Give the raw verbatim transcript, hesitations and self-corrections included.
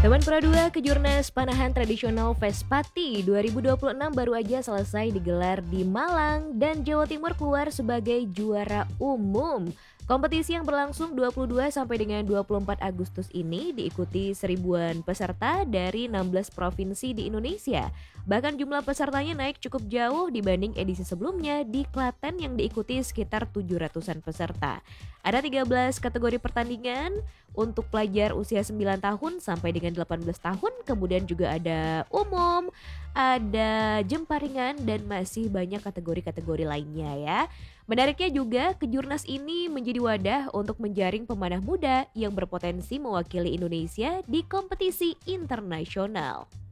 Kemenpora dua Kejurnas Panahan Tradisional Vespati dua ribu dua puluh enam baru aja selesai digelar di Malang dan Jawa Timur keluar sebagai juara umum. Kompetisi yang berlangsung dua puluh dua sampai dengan dua puluh empat Agustus ini diikuti seribuan peserta dari enam belas provinsi di Indonesia. Bahkan jumlah pesertanya naik cukup jauh dibanding edisi sebelumnya di Klaten yang diikuti sekitar tujuh ratusan peserta. Ada tiga belas kategori pertandingan untuk pelajar usia sembilan tahun sampai dengan delapan belas tahun, kemudian juga ada umum, ada jemparingan dan masih banyak kategori-kategori lainnya ya. Menariknya juga Kejurnas ini menjadi wadah untuk menjaring pemanah muda yang berpotensi mewakili Indonesia di kompetisi internasional.